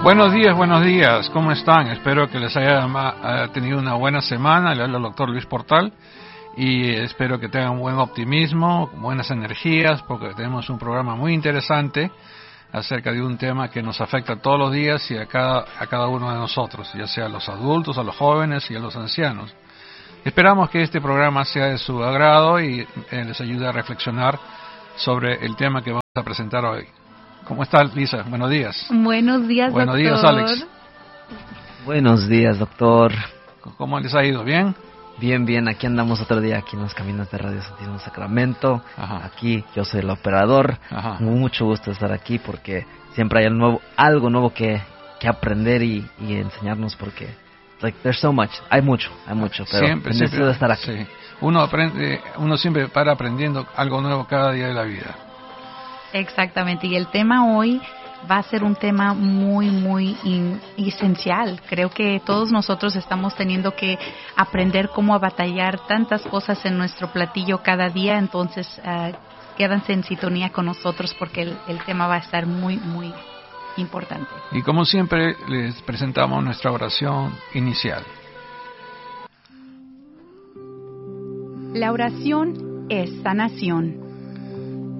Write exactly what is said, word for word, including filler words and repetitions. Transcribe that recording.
Buenos días, buenos días, ¿cómo están? Espero que les haya uh, tenido una buena semana. Le habla el doctor Luis Portal y espero que tengan buen optimismo, buenas energías, porque tenemos un programa muy interesante acerca de un tema que nos afecta todos los días y a cada, a cada uno de nosotros, ya sea a los adultos, a los jóvenes y a los ancianos. Esperamos que este programa sea de su agrado y eh, les ayude a reflexionar sobre el tema que vamos a presentar hoy. ¿Cómo está, Lisa? Buenos días. Buenos días, Buenos doctor. días, Alex. Buenos días, doctor. ¿Cómo les ha ido? ¿Bien? Bien, bien. Aquí andamos otro día aquí en los caminos de Radio Santísimo Sacramento. Ajá. Aquí yo soy el operador. Ajá. Mucho gusto estar aquí porque siempre hay algo nuevo, algo nuevo que, que aprender y, y enseñarnos porque like there's so much, hay mucho, hay mucho, pero siempre, necesito siempre, estar aquí. Sí. Uno aprende, uno siempre para aprendiendo algo nuevo cada día de la vida. Exactamente, y el tema hoy va a ser un tema muy, muy in, esencial. Creo que todos nosotros estamos teniendo que aprender cómo batallar tantas cosas en nuestro platillo cada día, entonces uh, quédense en sintonía con nosotros porque el, el tema va a estar muy, muy importante. Y como siempre les presentamos nuestra oración inicial. La oración es sanación.